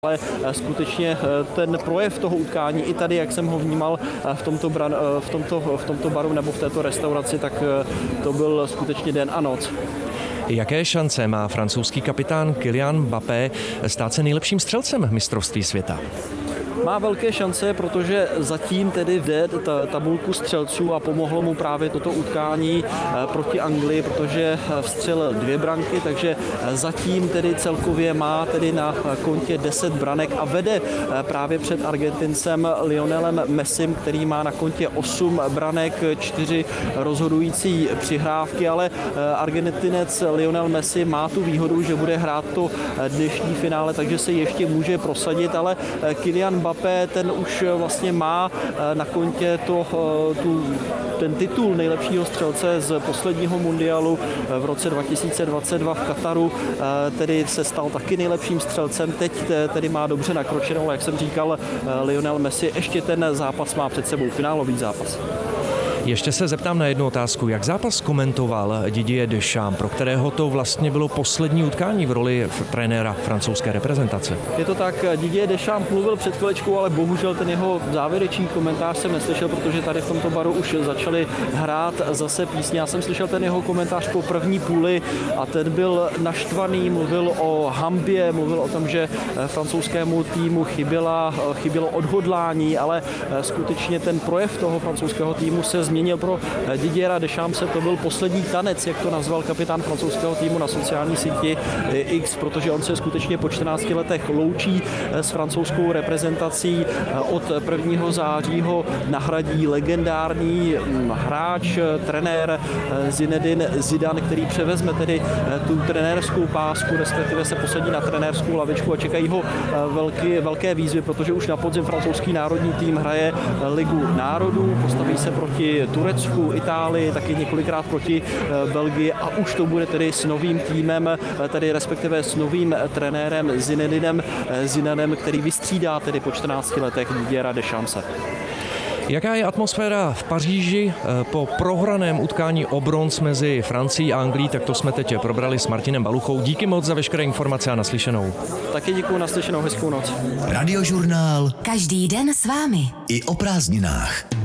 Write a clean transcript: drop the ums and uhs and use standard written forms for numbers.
Ale skutečně ten projev toho utkání i tady, jak jsem ho vnímal v tomto baru nebo v této restauraci, tak to byl skutečně den a noc. Jaké šance má francouzský kapitán Kylian Mbappé stát se nejlepším střelcem mistrovství světa? Má velké šance, protože zatím tedy vede tabulku střelců a pomohlo mu právě toto utkání proti Anglii, protože vstřelil 2 branky, takže zatím tedy celkově má tedy na kontě 10 branek a vede právě před Argentincem Lionelem Messim, který má na kontě 8 branek, 4 rozhodující přihrávky, ale Argentinec Lionel Messi má tu výhodu, že bude hrát to dnešní finále, takže se ještě může prosadit, ale Kylian Mbappé, ten už vlastně má na kontě ten titul nejlepšího střelce z posledního mundialu v roce 2022 v Kataru, tedy se stal taky nejlepším střelcem, teď tedy má dobře nakročenou, ale jak jsem říkal, Lionel Messi ještě ten zápas má před sebou, finálový zápas. Ještě se zeptám na jednu otázku. Jak zápas komentoval Didier Deschamps, pro kterého to vlastně bylo poslední utkání v roli trenéra francouzské reprezentace? Je to tak, Didier Deschamps mluvil před chvilečkou, ale bohužel ten jeho závěrečný komentář jsem neslyšel, protože tady v tomto baru už začali hrát zase písně. Já jsem slyšel ten jeho komentář po první půli a ten byl naštvaný, mluvil o hanbě, mluvil o tom, že francouzskému týmu chybělo odhodlání, ale skutečně ten projev toho francouzského týmu se změnil pro Didiera Deschampse. To byl poslední tanec, jak to nazval kapitán francouzského týmu na sociální síti X, protože on se skutečně po 14 letech loučí s francouzskou reprezentací. Od 1. září ho nahradí legendární hráč, trenér Zinedine Zidane, který převezme tedy tu trenérskou pásku, respektive se posadí na trenérskou lavičku a čekají ho velké výzvy, protože už na podzim francouzský národní tým hraje Ligu národů, postaví se proti Turecku, Itálii, taky několikrát proti Belgii a už to bude tedy s novým týmem, tedy respektive s novým trenérem Zinedinem Zidanem, který vystřídá tedy po 14 letech Didiera Deschampse. Jaká je atmosféra v Paříži po prohraném utkání o bronz mezi Francií a Anglií? Tak to jsme teď probrali s Martinem Baluchou. Díky moc za veškeré informace a naslyšenou. Taky děkuju, naslyšenou, hezkou noc. Radiožurnál. Každý den s vámi. I o prázdninách.